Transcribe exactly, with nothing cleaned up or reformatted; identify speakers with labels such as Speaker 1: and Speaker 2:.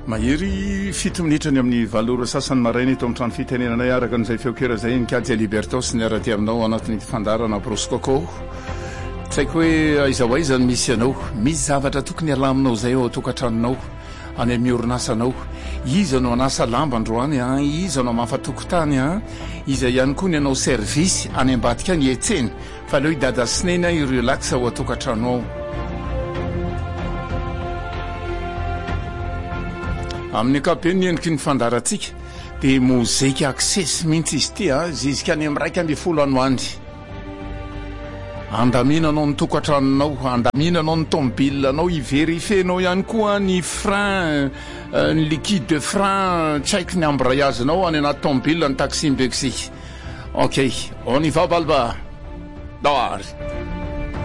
Speaker 1: Mahery fito minitra ny amin'ny valoro sasany maraina eto amin'ny trano fitenenanay araka an'izay feokera zay nikady Libertos ny araty aminao anatin'ny fandarana Broscoco. Tsy haiko hoe aiza ho aiza ny misy anao, misy zavatra tokony alaminao zay ao atokantranonao, any amin'ny orinasanao. Iza no anasa lamba androany a, iza no mafatokotany a, iza ihany koa ny anao service any ambadika ny etseny, fa leo idada sinena ireo laksa ao atokantrano ao. Amin'ny ankapobeny ny endriky ny fandarantsika dia mozika access mihitsy izy ity a, zizika any amin'ny raika amby folo anoandry. Andaminanao ny tokantranonao, andaminanao ny tomobilanao, ivérifenao ihany koa ny frein, ny liquide de frein, tsy haiko ny embrayage-nao any anaty tomobile ny taxi mbexy. Ok, on y va balba. Dahary.